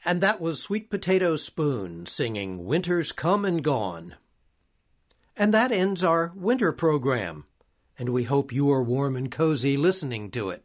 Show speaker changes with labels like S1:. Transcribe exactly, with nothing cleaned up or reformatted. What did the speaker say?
S1: And that was Sweet Potato Spoon singing Winter's Come and Gone. And that ends our winter program, and we hope you are warm and cozy listening to it.